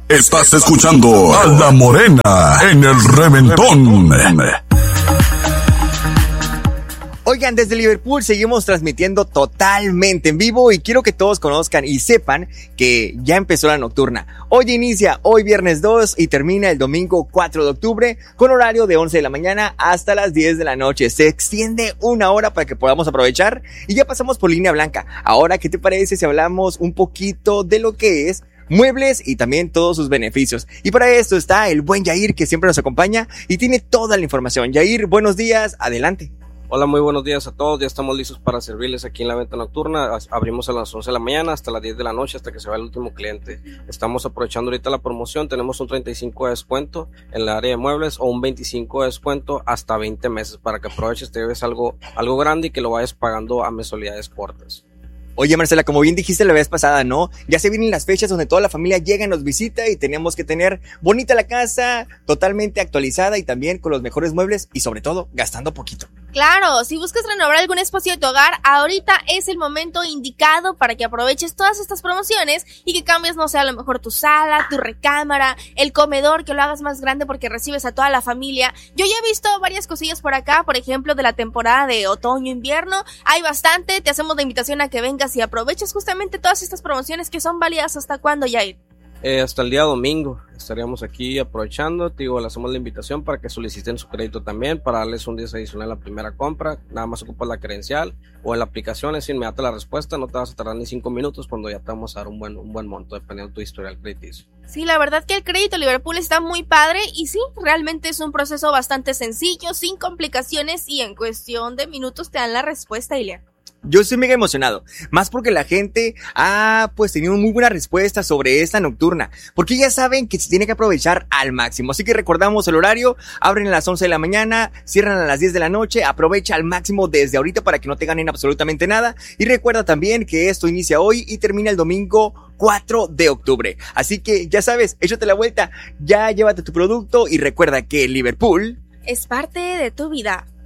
Estás escuchando a La Morena en el Reventón. Oigan, desde Liverpool seguimos transmitiendo totalmente en vivo y quiero que todos conozcan y sepan que ya empezó la nocturna. Hoy inicia, hoy viernes 2 y termina el domingo 4 de octubre con horario de 11 de la mañana hasta las 10 de la noche. Se extiende una hora para que podamos aprovechar y ya pasamos por línea blanca. Ahora, ¿qué te parece si hablamos un poquito de lo que es muebles y también todos sus beneficios? Y para esto está el buen Yair, que siempre nos acompaña y tiene toda la información. Yair, buenos días, adelante. Hola, muy buenos días a todos. Ya estamos listos para servirles aquí en la venta nocturna. Abrimos a las 11 de la mañana hasta las 10 de la noche, hasta que se va el último cliente. Estamos aprovechando ahorita la promoción. Tenemos un 35 de descuento en el área de muebles o un 25 de descuento hasta 20 meses para que aproveches, te lleves algo grande y que lo vayas pagando a mensualidades cortas. Oye, Marcela, como bien dijiste la vez pasada, ¿no? Ya se vienen las fechas donde toda la familia llega y nos visita y tenemos que tener bonita la casa, totalmente actualizada y también con los mejores muebles y sobre todo gastando poquito. Claro, si buscas renovar algún espacio de tu hogar, ahorita es el momento indicado para que aproveches todas estas promociones y que cambies, no sé, a lo mejor tu sala, tu recámara, el comedor, que lo hagas más grande porque recibes a toda la familia. Yo ya he visto varias cosillas por acá, por ejemplo, de la temporada de otoño-invierno. Hay bastante, te hacemos la invitación a que vengas y aproveches justamente todas estas promociones que son válidas. ¿Hasta cuándo, Yair? Hasta el día domingo estaríamos aquí aprovechando. Te digo, le hacemos la invitación para que soliciten su crédito también, para darles un 10 adicional a la primera compra. Nada más ocupas la credencial o en la aplicación es inmediata la respuesta. No te vas a tardar ni 5 minutos cuando ya te vamos a dar un buen monto dependiendo de tu historial crediticio. Sí, la verdad que el crédito Liverpool está muy padre y sí, realmente es un proceso bastante sencillo, sin complicaciones y en cuestión de minutos te dan la respuesta, Ilia. Yo estoy mega emocionado, más porque la gente ha pues tenido muy buena respuesta sobre esta nocturna, porque ya saben que se tiene que aprovechar al máximo, así que recordamos el horario, abren a las 11 de la mañana, cierran a las 10 de la noche, aprovecha al máximo desde ahorita para que no te ganen absolutamente nada, y recuerda también que esto inicia hoy y termina el domingo 4 de octubre, así que ya sabes, échate la vuelta, ya llévate tu producto y recuerda que Liverpool es parte de tu vida.